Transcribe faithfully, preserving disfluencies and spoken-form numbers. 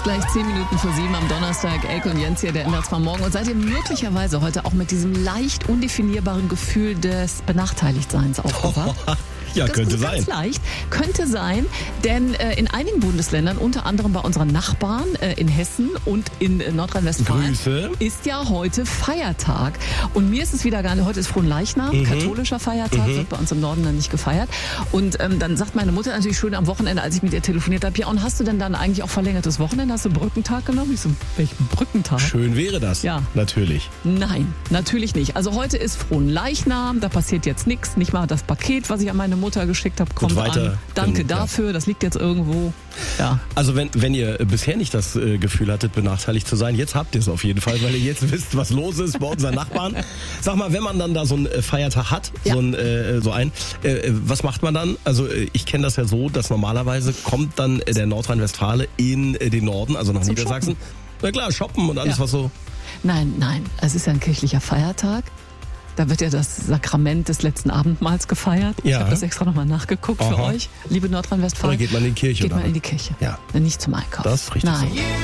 ist gleich zehn Minuten vor sieben am Donnerstag. Elke und Jens hier, der N D R zwei Morgen. Und seid ihr möglicherweise heute auch mit diesem leicht undefinierbaren Gefühl des Benachteiligtseins aufgewacht? Ja, das könnte ist sein. Ganz leicht. Könnte sein, denn äh, in einigen Bundesländern, unter anderem bei unseren Nachbarn äh, in Hessen und in äh, Nordrhein-Westfalen, Grüße. ist ja heute Feiertag. Und mir ist es wieder gar nicht, heute ist Fronleichnam, mhm. katholischer Feiertag, mhm. wird bei uns im Norden dann nicht gefeiert. Und ähm, dann sagt meine Mutter natürlich schön am Wochenende, als ich mit ihr telefoniert habe, ja, und hast du denn dann eigentlich auch verlängertes Wochenende? Hast du Brückentag genommen? Ich so, welchen Brückentag? Schön wäre das. Ja. Natürlich. Nein, natürlich nicht. Also heute ist Fronleichnam, da passiert jetzt nichts. Nicht mal das Paket, was ich an meine Mutter geschickt habe, kommt weiter, an. Danke dann, dafür, ja. das liegt jetzt irgendwo. Ja. Also wenn, wenn ihr bisher nicht das äh, Gefühl hattet, benachteiligt zu sein, jetzt habt ihr es auf jeden Fall, weil ihr jetzt wisst, was los ist bei unseren Nachbarn. Sag mal, wenn man dann da so einen äh, Feiertag hat, ja. so, ein, äh, so ein, äh, was macht man dann? Also äh, ich kenne das ja so, dass normalerweise kommt dann äh, der Nordrhein-Westfale in äh, den Norden, also nach Zum Niedersachsen. Shoppen. Na klar, shoppen und alles, ja. was so... Nein, nein, es ist ja ein kirchlicher Feiertag. Da wird ja das Sakrament des letzten Abendmahls gefeiert. Ja. Ich habe das extra nochmal nachgeguckt. Aha. Für euch, liebe Nordrhein-Westfalen. Oder geht man in die Kirche? Geht oder? man in die Kirche. Ja. Nicht zum Einkaufen. Das ist richtig Nein. so.